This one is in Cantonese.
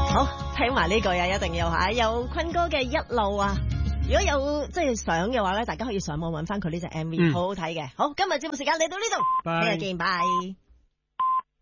好，聽埋呢句啊，一定要吓，有坤哥嘅一路啊。如果有即係相嘅話咧，大家可以上網揾翻佢呢隻 MV，好好睇嘅。好，今日節目時間嚟到呢度，聽日見，拜。